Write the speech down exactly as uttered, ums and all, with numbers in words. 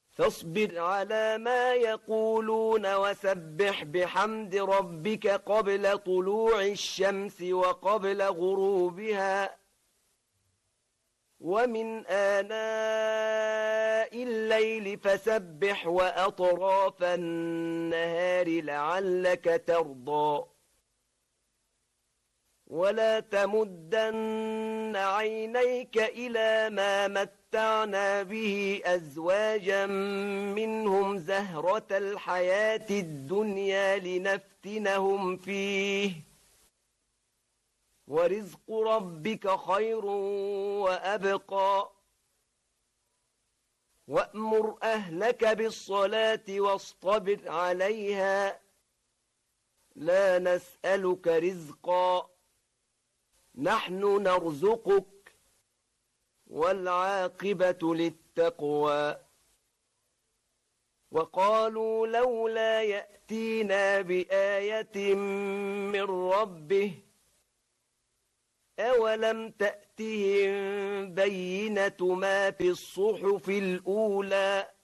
فاصبر على ما يقولون وسبح بحمد ربك قبل طلوع الشمس وقبل غروبها ومن آناء الليل فسبح وأطراف النهار لعلك ترضى ولا تمدن عينيك إلى ما متعنا به أزواجا منهم زهرة الحياة الدنيا لنفتنهم فيه ورزق ربك خير وأبقى وأمر أهلك بالصلاة واصطبر عليها لا نسألك رزقا نحن نرزقك والعاقبة للتقوى وقالوا لولا يأتينا بآية من ربه أولم تأتهم بينة ما في الصحف الأولى